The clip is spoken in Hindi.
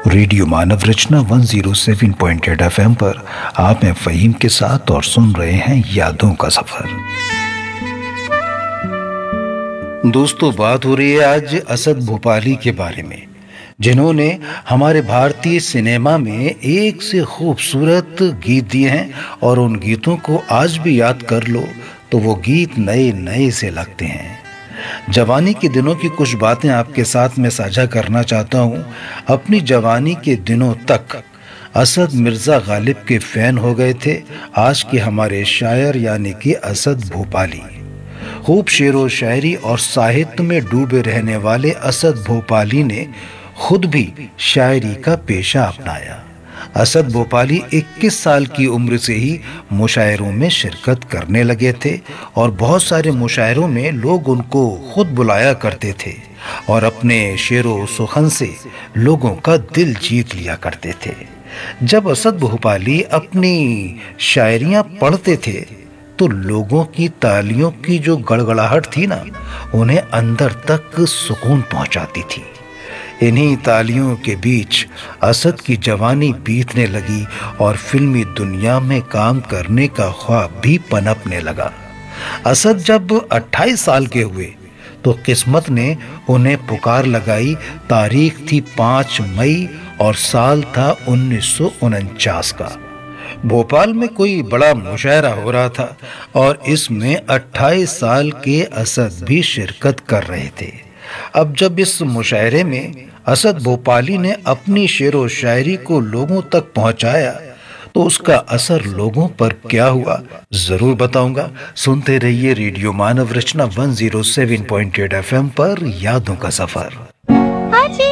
रेडियो मानव रचना 107.8 एफएम पर आप हैं फ़हीम के साथ और सुन रहे हैं यादों का सफर। दोस्तों, बात हो रही है आज असद भोपाली के बारे में, जिन्होंने हमारे भारतीय सिनेमा में एक से खूबसूरत गीत दिए हैं और उन गीतों को आज भी याद कर लो तो वो गीत नए नए से लगते हैं। जवानी के दिनों की कुछ बातें आपके साथ मैं साझा करना चाहता हूँ। अपनी जवानी के दिनों तक असद मिर्ज़ा गालिब के फैन हो गए थे आज के हमारे शायर यानी कि असद भोपाली। खूब शेरो शायरी और साहित्य में डूबे रहने वाले असद भोपाली ने खुद भी शायरी का पेशा अपनाया। असद भोपाली 21 साल की उम्र से ही मुशायरों में शिरकत करने लगे थे और बहुत सारे मुशायरों में लोग उनको खुद बुलाया करते थे और अपने शेरो सुखन से लोगों का दिल जीत लिया करते थे। जब असद भोपाली अपनी शायरियां पढ़ते थे तो लोगों की तालियों की जो गड़गड़ाहट थी ना, उन्हें अंदर तक सुकून पहुंचाती थी। इन्हीं तालियों के बीच असद की जवानी बीतने लगी और फिल्मी दुनिया में काम करने का ख्वाब भी पनपने लगा। असद जब 28 साल के हुए तो किस्मत ने उन्हें पुकार लगाई। तारीख थी 5 मई और साल था 1949 का। भोपाल में कोई बड़ा मुशायरा हो रहा था और इसमें 28 साल के असद भी शिरकत कर रहे थे। अब जब इस मुशायरे में असद भोपाली ने अपनी शेरो शायरी को लोगों तक पहुंचाया तो उसका असर लोगों पर क्या हुआ जरूर बताऊंगा। सुनते रहिए रेडियो मानव रचना 107.8 एफएम पर यादों का सफर।